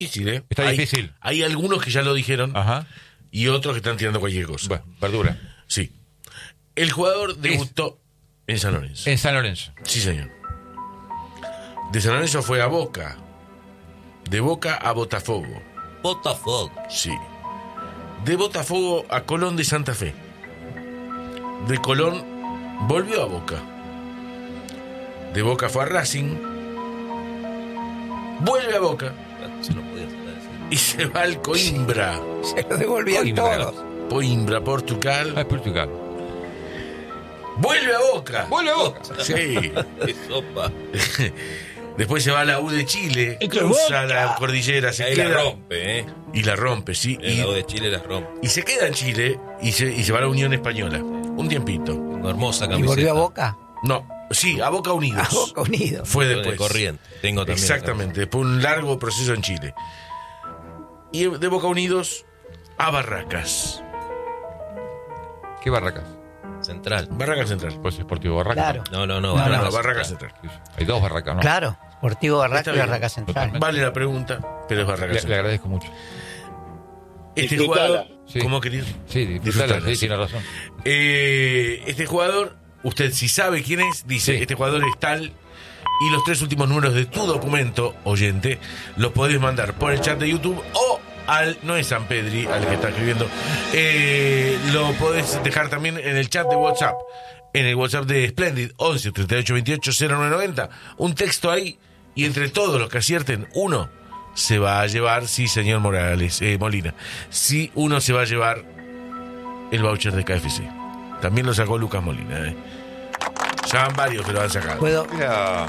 Difícil, ¿eh? Está difícil. Hay algunos que ya lo dijeron. Ajá. Y otros que están tirando cualquier cosa. Bueno, verdura. Sí. El jugador debutó en San Lorenzo. En San Lorenzo. Sí, señor. De San Lorenzo fue a Boca. De Boca a Botafogo. Botafogo. Sí. De Botafogo a Colón de Santa Fe. De Colón volvió a Boca. De Boca fue a Racing. Vuelve a Boca. Se lo podía saber. Y se va al Coimbra. Se lo devolvían Coimbra. todos. Coimbra, Portugal. Ah, es Portugal. Vuelve a Boca. ¡Vuelve a Boca! Sí. Qué sopa. Después se va a la U de Chile. ¡Esto es Cruza Boca! la cordillera. Se Ahí queda. la rompe, Y la rompe, sí. En la U de Chile la rompe. Y se queda en Chile y se va a la Unión Española. Un tiempito. Una hermosa ¿Y camiseta. volvió a Boca? No, sí, a Boca Unidos. A Boca Unidos. Fue De después. Corriente. Tengo también. Exactamente, después de un largo proceso en Chile. Y de Boca Unidos a Barracas. ¿Qué Barracas? Central. Barracas Central. Pues Sportivo Barracas. Claro. No, Barracas Central. Sí, sí. Hay dos Barracas, ¿no? Claro. Sportivo Barraca Está y bien. Barraca Central. Totalmente. Vale la pregunta, pero es Barracas Le Central. agradezco mucho. Este Disfrutala. jugador, Sí. ¿cómo querido? Sí, Disfrutala, disfrutala, sí, sí. tiene razón. Este jugador, usted si sabe quién es, dice, Sí. este jugador es tal, y los 3 últimos números de tu documento, oyente, los podés mandar por el chat de YouTube o no es San Pedri, al que está escribiendo, lo podés dejar también en el chat de WhatsApp, en el WhatsApp de Splendid, 11 38 28 0990, un texto ahí, y entre todos los que acierten, uno se va a llevar, sí, señor Morales, Molina, sí, uno se va a llevar el voucher de KFC. También lo sacó Lucas Molina, Ya van varios que lo han sacado. ¿Puedo? Mira,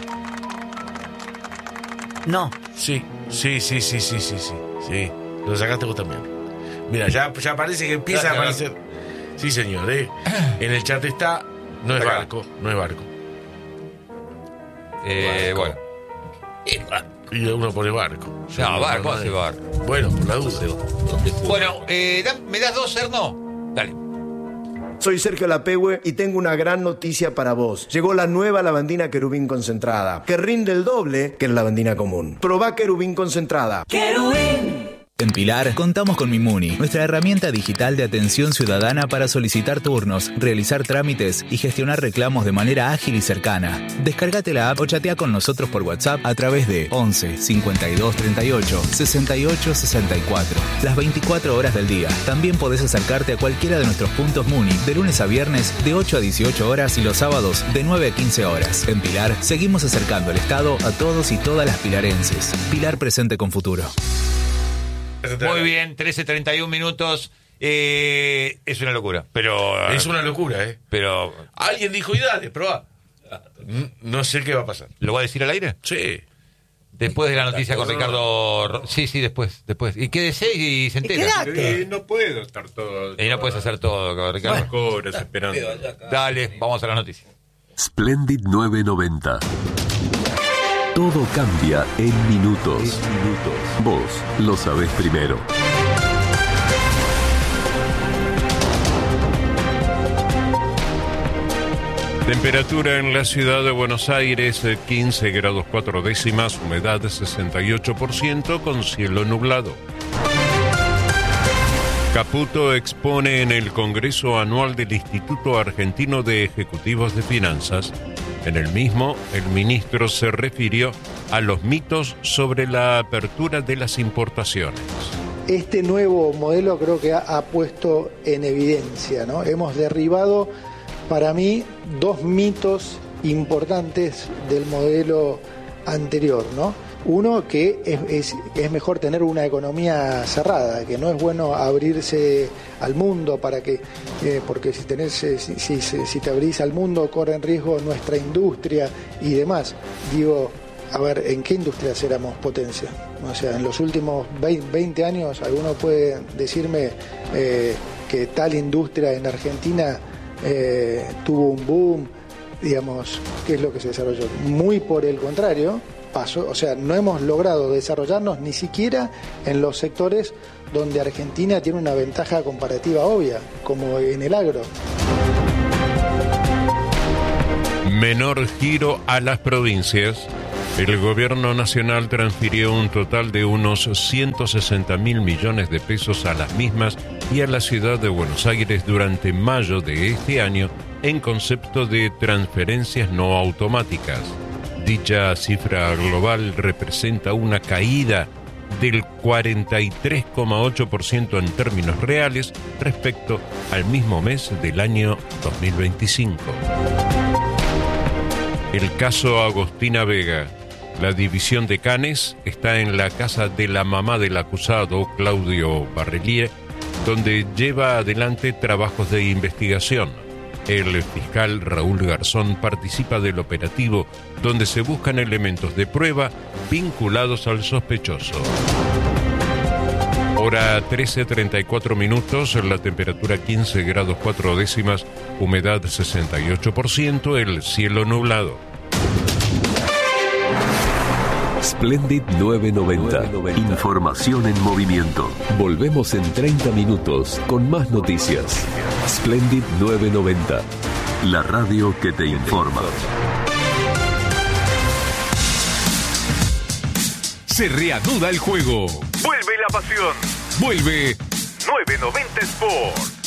No. Sí. Lo sacaste vos también. Mira, ya parece que empieza a aparecer. Sí, señor, En el chat está. No es Acá. barco, no es barco. bueno. Y uno pone barco. No, barco hace barco. Bueno, por la duda. Bueno, ¿me das dos, Erno? Dale. Soy Sergio Lapehue y tengo una gran noticia para vos. Llegó la nueva lavandina Querubín concentrada, que rinde el doble que la lavandina común. Probá Querubín concentrada. En Pilar contamos con Mimuni, nuestra herramienta digital de atención ciudadana para solicitar turnos, realizar trámites y gestionar reclamos de manera ágil y cercana. Descárgate la app o chatea con nosotros por WhatsApp a través de 11 52 38 68 64. Las 24 horas del día. También podés acercarte a cualquiera de nuestros puntos Muni de lunes a viernes de 8 a 18 horas y los sábados de 9 a 15 horas. En Pilar seguimos acercando el Estado a todos y todas las pilarenses. Pilar presente con futuro. Muy bien, 13:31 minutos. Es una locura, pero... Es una locura, Pero, Alguien dijo, y dale, probá. No sé qué va a pasar. ¿lo voy a decir al aire? Sí. Después de la noticia con Ricardo... Sí, después. Y quédese y se entera. Quédate. No puedo estar todo. Y no puedes hacer todo, Ricardo. Horas esperando. Dale, vamos a la noticia. Splendid 990. Todo cambia en minutos. Vos lo sabés primero. Temperatura en la ciudad de Buenos Aires, 15 grados 4 décimas, humedad 68%, con cielo nublado. Caputo expone en el Congreso Anual del Instituto Argentino de Ejecutivos de Finanzas. En el mismo, el ministro se refirió a los mitos sobre la apertura de las importaciones. Este nuevo modelo creo que ha puesto en evidencia, ¿no? Hemos derribado, para mí, 2 mitos importantes del modelo anterior, ¿no? Uno, que es mejor tener una economía cerrada, que no es bueno abrirse al mundo para que porque si te abrís al mundo corre en riesgo nuestra industria y demás. Digo, a ver, ¿en qué industrias éramos potencia? O sea, en los últimos 20 años, ¿alguno puede decirme que tal industria en Argentina tuvo un boom? Digamos, ¿qué es lo que se desarrolló? Muy por el contrario, pasó, o sea, no hemos logrado desarrollarnos ni siquiera en los sectores donde Argentina tiene una ventaja comparativa obvia, como en el agro. Menor giro a las provincias. El gobierno nacional transfirió un total de unos 160.000 millones de pesos a las mismas y a la ciudad de Buenos Aires durante mayo de este año en concepto de transferencias no automáticas. Dicha cifra global representa una caída del 43,8% en términos reales respecto al mismo mes del año 2025. El caso Agostina Vega. La división de Canes está en la casa de la mamá del acusado, Claudio Barrelier, donde lleva adelante trabajos de investigación. El fiscal Raúl Garzón participa del operativo, donde se buscan elementos de prueba vinculados al sospechoso. Hora 13:34 minutos, la temperatura 15 grados 4 décimas, humedad 68%, el cielo nublado. Splendid 990. Información en movimiento. Volvemos en 30 minutos con más noticias. Splendid 990. La radio que te informa. Se reanuda el juego. Vuelve la pasión. Vuelve 990 Sport.